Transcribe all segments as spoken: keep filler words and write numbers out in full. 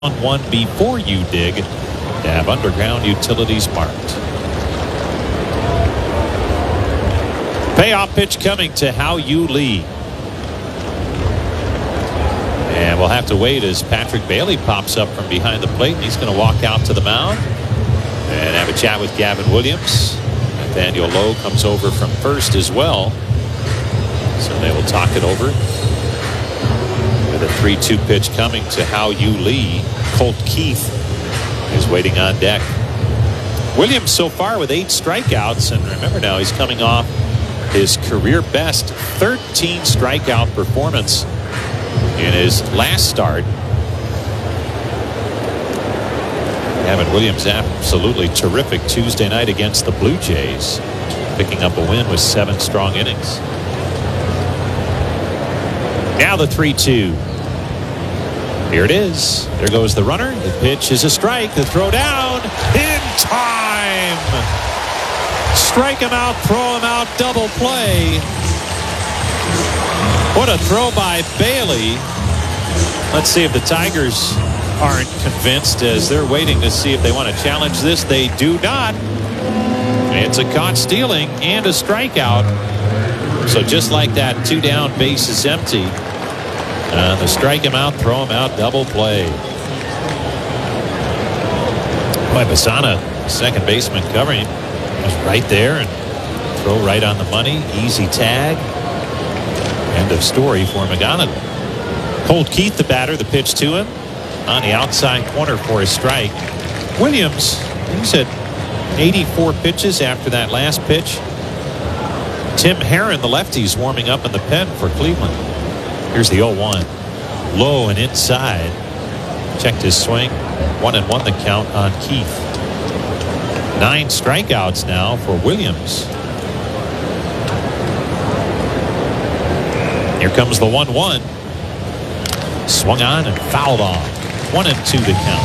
one before you dig to have underground utilities marked. Payoff pitch coming to Hao Yu Lee. And we'll have to wait as Patrick Bailey pops up from behind the plate. He's going to walk out to the mound and have a chat with Gavin Williams. Nathaniel Lowe comes over from first as well. So they will talk it over. With a three two pitch coming to Hao Yu Lee. Colt Keith is waiting on deck. Williams so far with eight strikeouts. And remember now, he's coming off his career best thirteen strikeout performance in his last start. Gavin Williams absolutely terrific Tuesday night against the Blue Jays, picking up a win with seven strong innings. Now the three two. Here it is. There goes the runner. The pitch is a strike. The throw down in time. Strike him out, throw him out, double play. What a throw by Bailey. Let's see if the Tigers aren't convinced as they're waiting to see if they want to challenge this. They do not. It's a caught stealing and a strikeout. So just like that, two down, base is empty. Uh, the strike him out, throw him out, double play. Boy, Bassana, second baseman covering him, was right there and throw right on the money. Easy tag. End of story for McGonigal. Colt Keith, the batter, the pitch to him on the outside corner for a strike. Williams, he said eighty-four pitches after that last pitch. Tim Herron, the lefty's warming up in the pen for Cleveland. Here's the oh one. Low and inside. Checked his swing. One and one the count on Keith. Nine strikeouts now for Williams. Here comes the one one. Swung on and fouled off. One and two to count.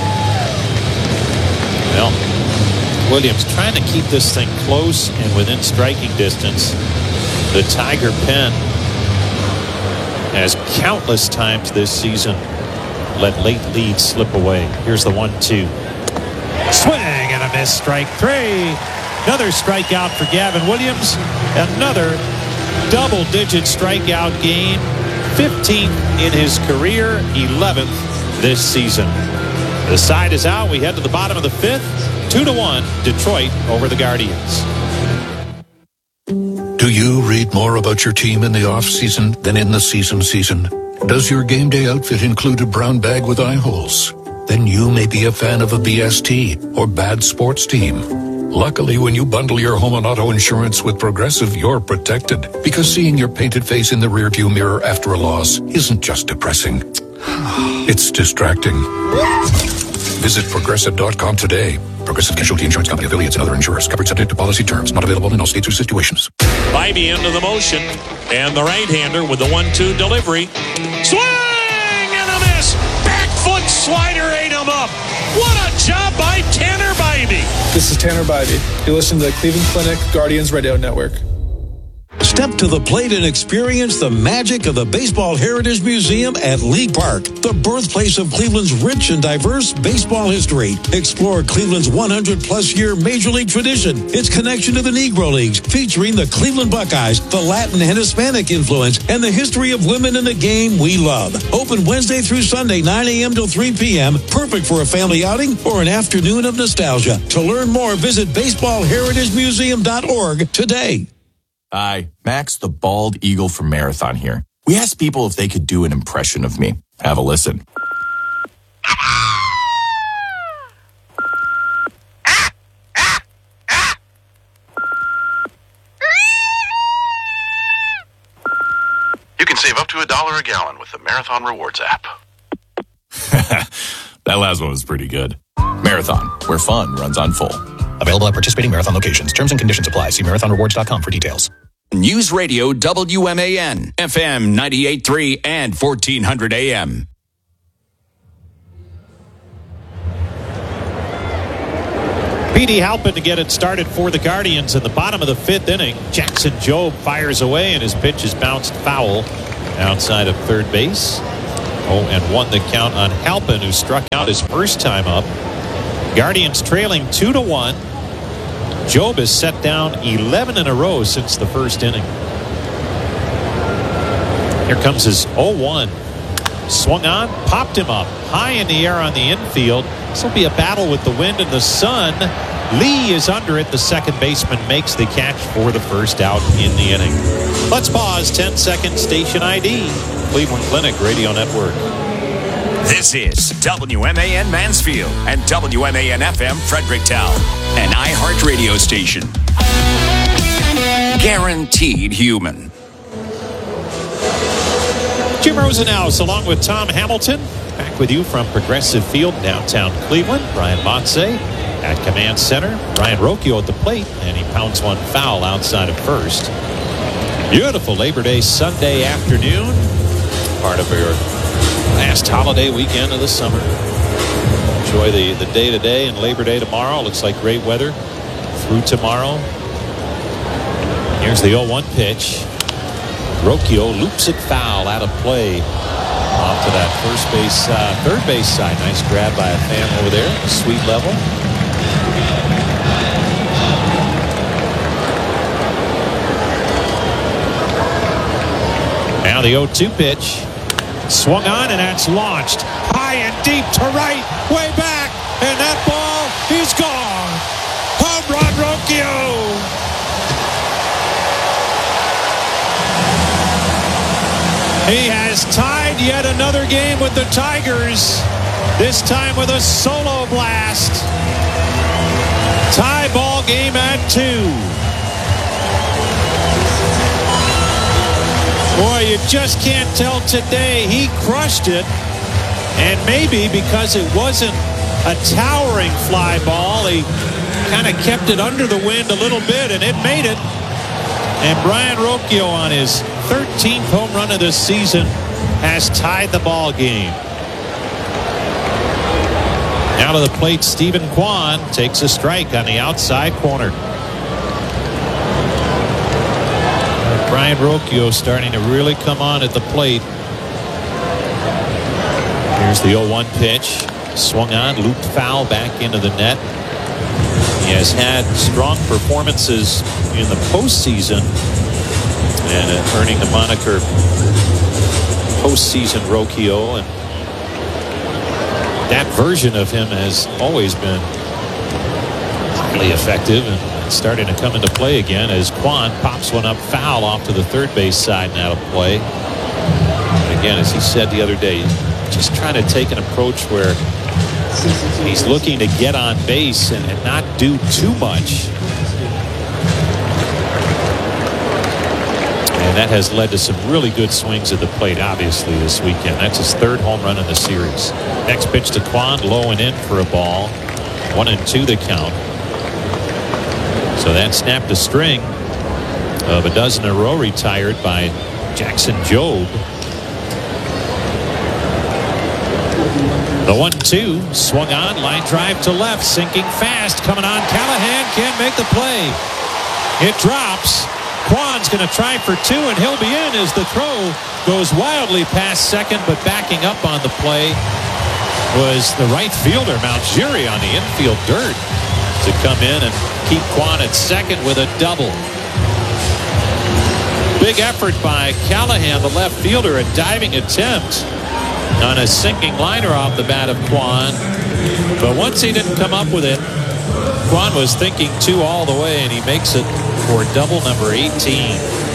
Well, Williams trying to keep this thing close and within striking distance. The Tiger pen has countless times this season let late leads slip away. Here's the one two. Swing and a miss, strike three. Another strikeout for Gavin Williams. Another double-digit strikeout game. fifteenth in his career, eleventh this season. The side is out. We head to the bottom of the fifth. Two to one, Detroit over the Guardians. Do you read more about your team in the off-season than in the season season? Does your game day outfit include a brown bag with eye holes? Then you may be a fan of a B S T or bad sports team. Luckily, when you bundle your home and auto insurance with Progressive, you're protected. Because seeing your painted face in the rearview mirror after a loss isn't just depressing. It's distracting. Visit Progressive dot com today. Progressive Casualty Insurance Company, affiliates, and other insurers. Covered subject to policy terms. Not available in all states or situations. Bybee into the motion. And the right-hander with the one two delivery. Swing and a miss. Back foot slider ate him up. What a job by Tanner Bybee. This is Tanner Bybee. You listen to the Cleveland Clinic Guardians Radio Network. Step to the plate and experience the magic of the Baseball Heritage Museum at League Park, the birthplace of Cleveland's rich and diverse baseball history. Explore Cleveland's one hundred plus year Major League tradition, its connection to the Negro Leagues, featuring the Cleveland Buckeyes, the Latin and Hispanic influence, and the history of women in the game we love. Open Wednesday through Sunday, nine a.m. till three p.m. Perfect for a family outing or an afternoon of nostalgia. To learn more, visit baseball heritage museum dot org today. Hi, Max the Bald Eagle from Marathon here. We asked people if they could do an impression of me. Have a listen. You can save up to a dollar a gallon with the Marathon Rewards app. That last one was pretty good. Marathon, where fun runs on full. Available at participating Marathon locations. Terms and conditions apply. See marathon rewards dot com for details. News Radio W M A N, F M ninety-eight point three and fourteen hundred A M. P D Halpin to get it started for the Guardians in the bottom of the fifth inning. Jackson Jobe fires away and his pitch is bounced foul outside of third base. Oh, and one the count on Halpin, who struck out his first time up. Guardians trailing two to one. Job has set down eleven in a row since the first inning. Here comes his oh one. Swung on, popped him up high in the air on the infield. This will be a battle with the wind and the sun. Lee is under it. The second baseman makes the catch for the first out in the inning. Let's pause. ten seconds. Station I D. Cleveland Clinic Radio Network. This is W M A N Mansfield and W M A N F M Fredericktown, an iHeart radio station. Guaranteed human. Jim Rosenhaus along with Tom Hamilton. Back with you from Progressive Field, downtown Cleveland. Brian Montse at Command Center. Ryan Rocchio at the plate, and he pounds one foul outside of first. Beautiful Labor Day Sunday afternoon. Part of your last holiday weekend of the summer. Enjoy the, the day today and Labor Day tomorrow. Looks like great weather through tomorrow. Here's the oh one pitch. Rocchio loops it foul out of play. Off to that first base, uh, third base side. Nice grab by a fan over there. Sweet level. Now the oh two pitch. Swung on, and that's launched high and deep to right, way back, and that ball is gone. Home run, Rocchio. He has tied yet another game with the Tigers, this time with a solo blast. Tie ball game at two. Boy, you just can't tell today. He crushed it, and maybe because it wasn't a towering fly ball, he kind of kept it under the wind a little bit, and it made it. And Brian Rocchio, on his thirteenth home run of this season, has tied the ball game. Now to the plate, Stephen Kwan takes a strike on the outside corner. Brian Rocchio starting to really come on at the plate. Here's the oh one pitch. Swung on, looped foul back into the net. He has had strong performances in the postseason and uh, earning the moniker postseason Rocchio, and that version of him has always been highly effective and starting to come into play again as Kwan pops one up foul off to the third base side and out of play. And again, as he said the other day, just trying to take an approach where he's looking to get on base and, and not do too much. And that has led to some really good swings at the plate, obviously, this weekend. That's his third home run in the series. Next pitch to Kwan, low and in for a ball. One and two the count. So that snapped a string of a dozen in a row retired by Jackson Jobe. The one two swung on, line drive to left, sinking fast, coming on. Callahan can't make the play. It drops. Kwan's going to try for two, and he'll be in as the throw goes wildly past second, but backing up on the play was the right fielder, Malgeri, on the infield dirt to come in and keep Kwan at second with a double. Big effort by Callahan, the left fielder, a diving attempt on a sinking liner off the bat of Kwan. But once he didn't come up with it, Kwan was thinking two all the way, and he makes it for double number eighteen.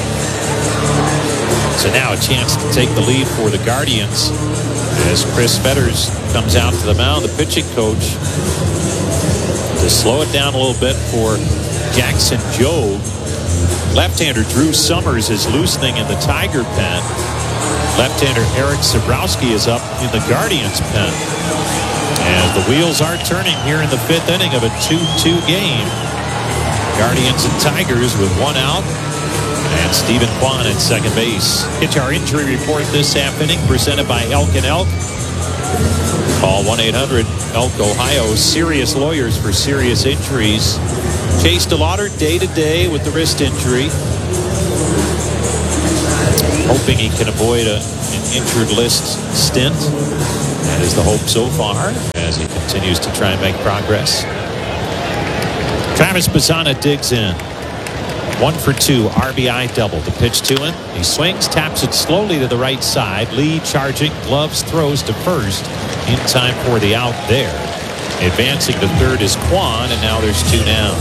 So now a chance to take the lead for the Guardians as Chris Fetters comes out to the mound, the pitching coach, to slow it down a little bit for Jackson Jobe. Left-hander Drew Summers is loosening in the Tiger pen. Left-hander Eric Sabrowski is up in the Guardians pen. And the wheels are turning here in the fifth inning of a two two game. Guardians and Tigers with one out. And Stephen Kwan at second base. It's our injury report this half inning presented by Elk and Elk. Call one eight hundred Elk Ohio. Serious lawyers for serious injuries. Chase DeLauder day to day with the wrist injury. Hoping he can avoid a, an injured list stint. That is the hope so far as he continues to try and make progress. Travis Bassana digs in. One for two, R B I double. The pitch to him. He swings, taps it slowly to the right side. Lee charging, gloves, throws to first. In time for the out there. Advancing to third is Kwan, and now there's two down.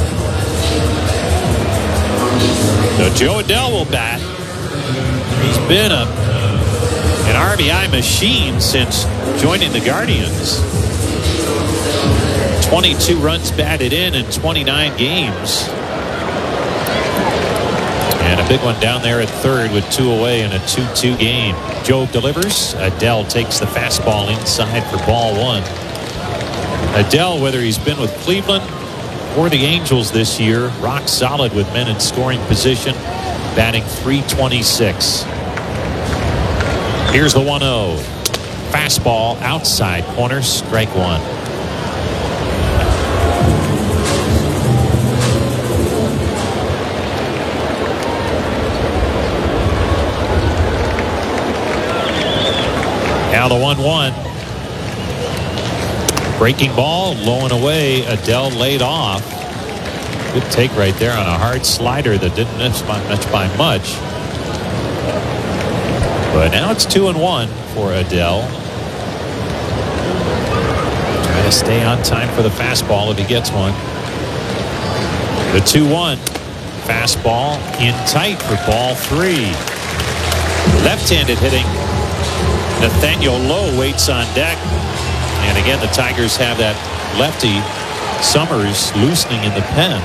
So Joe Adell will bat. He's been a, an R B I machine since joining the Guardians. twenty-two runs batted in in twenty-nine games. And a big one down there at third with two away in a two two game. Joe delivers. Adell takes the fastball inside for ball one. Adell, whether he's been with Cleveland or the Angels this year, rock solid with men in scoring position, batting three twenty-six. Here's the one oh. Fastball outside corner, strike one. Now the one one. Breaking ball, low and away. Adell laid off. Good take right there on a hard slider that didn't miss by much by much. But now it's two and one for Adell. Try to stay on time for the fastball if he gets one. The two one. Fastball in tight for ball three. Left-handed hitting. Nathaniel Lowe waits on deck. And again, the Tigers have that lefty Summers loosening in the pen.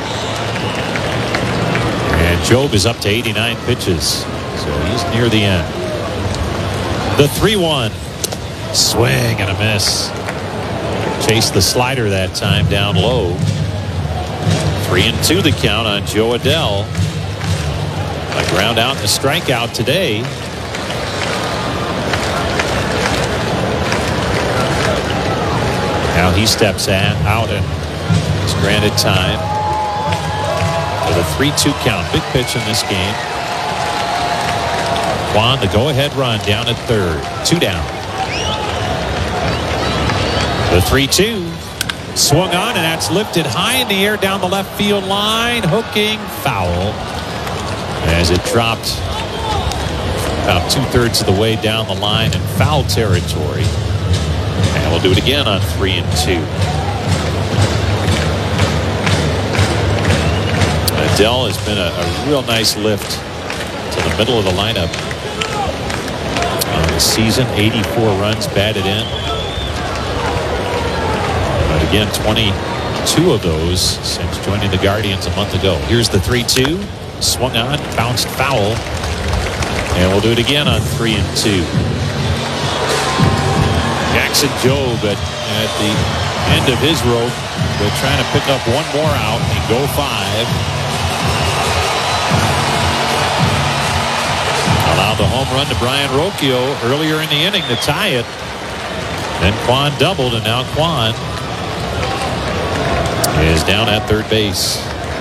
And Job is up to eighty-nine pitches. So he's near the end. The three one. Swing and a miss. Chased the slider that time down low. Three and two the count on Joe Adell. A ground out and a strikeout today. Now he steps out and is granted time for the three two count. Big pitch in this game. Kwan, the go-ahead run down at third. Two down. The three two. Swung on, and that's lifted high in the air down the left field line. Hooking foul as it dropped about two-thirds of the way down the line in foul territory. And we'll do it again on three and two. Adell has been a, a real nice lift to the middle of the lineup on the season. eighty-four runs batted in. But again, twenty-two of those since joining the Guardians a month ago. Here's the three two. Swung on, bounced foul. And we'll do it again on three and two. Jackson Jobe at, at the end of his rope. They're trying to pick up one more out and go five. Allowed the home run to Brian Rocchio earlier in the inning to tie it. Then Kwan doubled, and now Kwan is down at third base.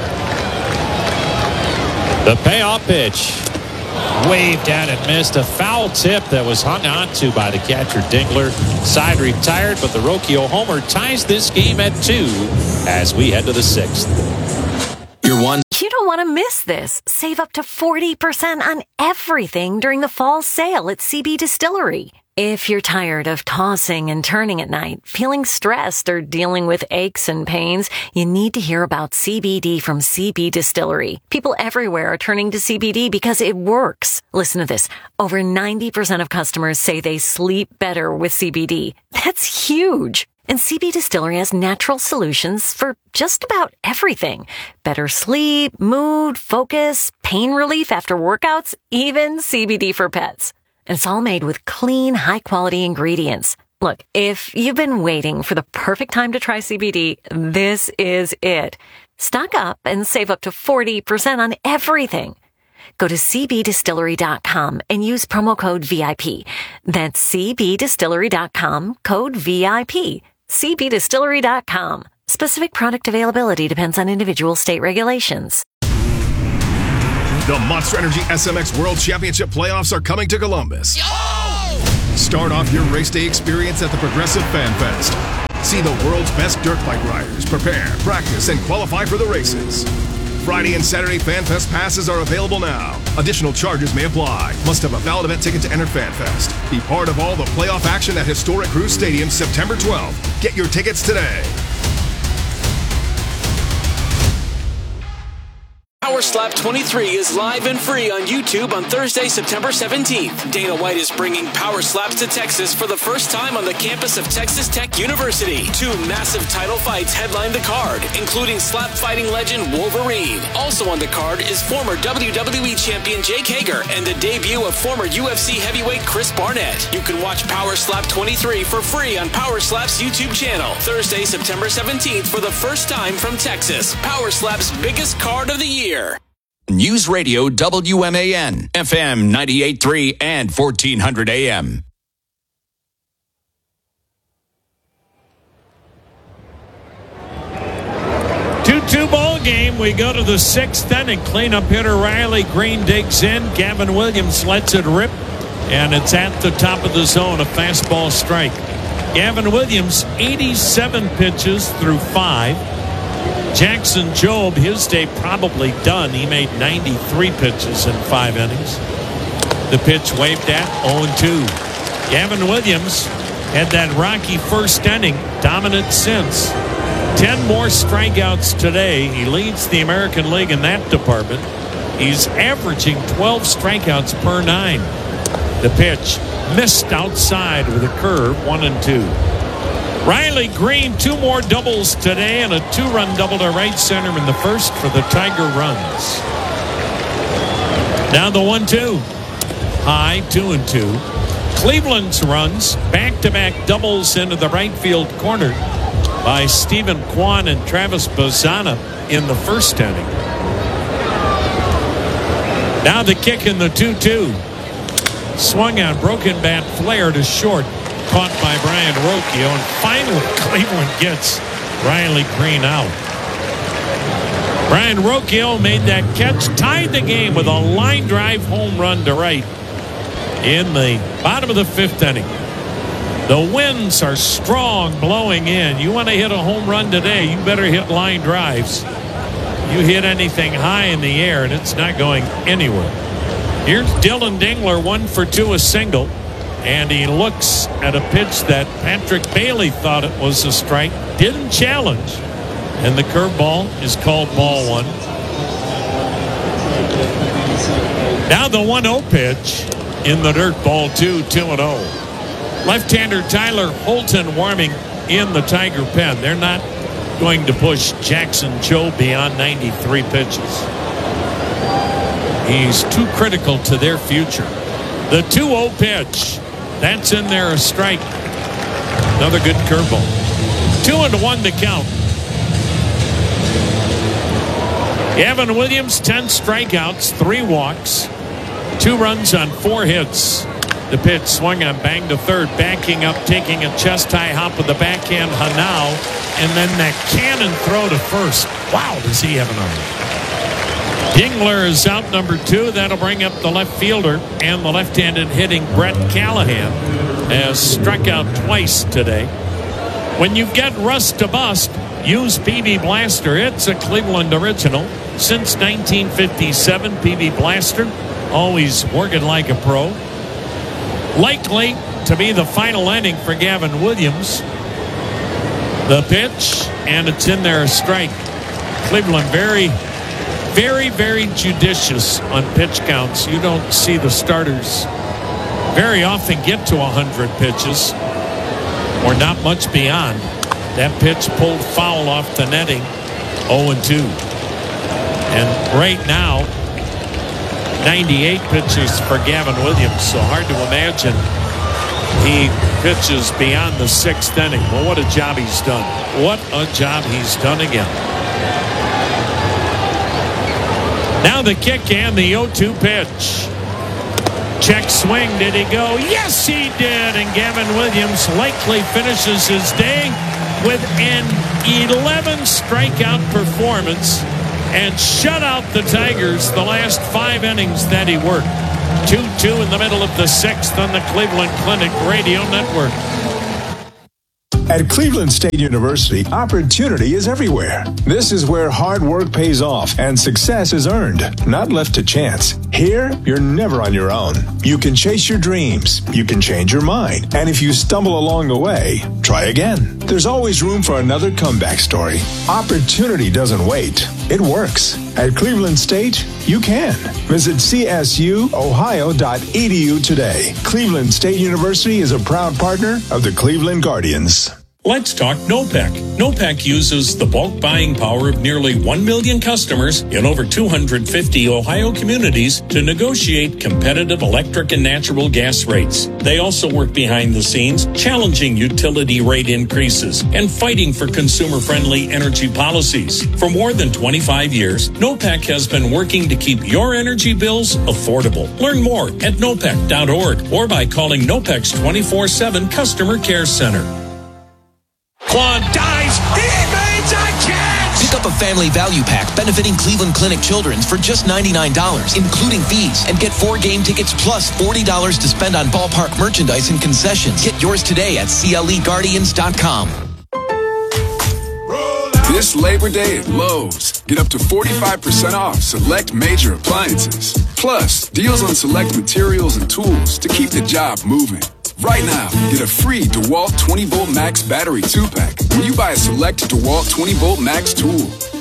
The payoff pitch. Waved at and missed. A foul tip that was hung on to by the catcher Dingler. Side retired, but the Rocchio homer ties this game at two as we head to the sixth. You're one. You don't want to miss this. Save up to forty percent on everything during the fall sale at C B Distillery. If you're tired of tossing and turning at night, feeling stressed, or dealing with aches and pains, you need to hear about C B D from C B Distillery. People everywhere are turning to C B D because it works. Listen to this. Over ninety percent of customers say they sleep better with C B D. That's huge. And C B Distillery has natural solutions for just about everything. Better sleep, mood, focus, pain relief after workouts, even C B D for pets. And it's all made with clean, high-quality ingredients. Look, if you've been waiting for the perfect time to try C B D, this is it. Stock up and save up to forty percent on everything. Go to c b distillery dot com and use promo code V I P. That's c b distillery dot com, code V I P. c b distillery dot com. Specific product availability depends on individual state regulations. The Monster Energy S M X World Championship playoffs are coming to Columbus. Oh! Start off your race day experience at the Progressive Fan Fest. See the world's best dirt bike riders prepare, practice, and qualify for the races. Friday and Saturday Fan Fest passes are available now. Additional charges may apply. Must have a valid event ticket to enter Fan Fest. Be part of all the playoff action at Historic Cruise Stadium September twelfth. Get your tickets today. Power Slap twenty-three is live and free on YouTube on Thursday, September seventeenth. Dana White is bringing Power Slaps to Texas for the first time on the campus of Texas Tech University. Two massive title fights headline the card, including slap fighting legend Wolverine. Also on the card is former W W E champion Jake Hager and the debut of former U F C heavyweight Chris Barnett. You can watch Power Slap twenty-three for free on Power Slap's YouTube channel. Thursday, September seventeenth for the first time from Texas. Power Slap's biggest card of the year. News Radio W M A N, F M ninety-eight point three and fourteen hundred A M. two two ball game. We go to the sixth inning. Cleanup hitter Riley Green digs in. Gavin Williams lets it rip, and it's at the top of the zone, a fastball strike. Gavin Williams, eighty-seven pitches through five. Jackson Jobe, his day probably done. He made ninety-three pitches in five innings. The pitch waved at, oh and two. Gavin Williams had that rocky first inning, dominant since. Ten more strikeouts today. He leads the American League in that department. He's averaging twelve strikeouts per nine. The pitch missed outside with a curve, one and two. Riley Green, two more doubles today and a two-run double to right center in the first for the Tiger runs. Now the one two. High, two and two. Cleveland's runs, back-to-back doubles into the right field corner by Stephen Kwan and Travis Bazzana in the first inning. Now the kick in the two two. Swung on, broken bat flare to short. Caught by Brian Rocchio, and finally Cleveland gets Riley Green out. Brian Rocchio made that catch, tied the game with a line drive home run to right in the bottom of the fifth inning. The winds are strong, blowing in. You want to hit a home run today, you better hit line drives. You hit anything high in the air, and it's not going anywhere. Here's Dylan Dingler, one for two, a single. And he looks at a pitch that Patrick Bailey thought it was a strike. Didn't challenge. And the curveball is called ball one. Now the one oh pitch in the dirt, ball two, two and oh. Left-hander Tyler Holton warming in the Tiger pen. They're not going to push Jackson Jobe beyond ninety-three pitches. He's too critical to their future. The two oh pitch. That's in there, a strike. Another good curveball. Two and one to count. Gavin Williams, ten strikeouts, three walks, two runs on four hits. The pitch swung on, banged to third, backing up, taking a chest-high hop with the backhand, Hanau, and then that cannon throw to first. Wow, does he have an arm. Dingler is out, number two. That'll bring up the left fielder, and the left-handed hitting Brett Callahan has struck out twice today. When you get Rust to Bust, use P B Blaster. It's a Cleveland original. Since nineteen fifty-seven, P B Blaster, always working like a pro. Likely to be the final inning for Gavin Williams. The pitch, and it's in there, a strike. Cleveland very... Very, very judicious on pitch counts. You don't see the starters very often get to one hundred pitches, or not much beyond. That pitch pulled foul off the netting, oh and two. And right now, ninety-eight pitches for Gavin Williams, so hard to imagine he pitches beyond the sixth inning. Well, what a job he's done. What a job he's done again. Now the kick and the oh two pitch. Check swing. Did he go? Yes, he did. And Gavin Williams likely finishes his day with an eleven strikeout performance and shut out the Tigers the last five innings that he worked. two two in the middle of the sixth on the Cleveland Clinic Radio Network. At Cleveland State University, opportunity is everywhere. This is where hard work pays off and success is earned, not left to chance. Here, you're never on your own. You can chase your dreams, you can change your mind, and if you stumble along the way, try again. There's always room for another comeback story. Opportunity doesn't wait. It works. At Cleveland State, you can. Visit c s u ohio dot e d u today. Cleveland State University is a proud partner of the Cleveland Guardians. Let's talk NOPEC. NOPEC uses the bulk buying power of nearly one million customers in over two hundred fifty Ohio communities to negotiate competitive electric and natural gas rates. They also work behind the scenes, challenging utility rate increases and fighting for consumer-friendly energy policies. For more than twenty-five years, NOPEC has been working to keep your energy bills affordable. Learn more at nopec dot org or by calling NOPEC's twenty-four seven Customer Care Center. Quan dives. He made a catch. Pick up a family value pack benefiting Cleveland Clinic Children's for just ninety-nine dollars, including fees, and get four game tickets plus forty dollars to spend on ballpark merchandise and concessions. Get yours today at C L E Guardians dot com. This Labor Day at Lowe's, get up to forty-five percent off select major appliances. Plus, deals on select materials and tools to keep the job moving. Right now, get a free DeWalt twenty volt Max battery two pack when you buy a select DeWalt twenty volt Max tool.